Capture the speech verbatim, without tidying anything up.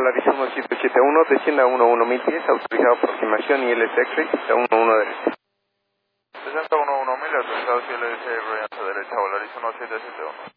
Polaris uno siete siete uno, descienda uno uno mil diez, autorizado aproximación I L S X, uno uno derecha. Descienda uno uno mil, autorizado I L S derecha, Polaris uno siete siete uno.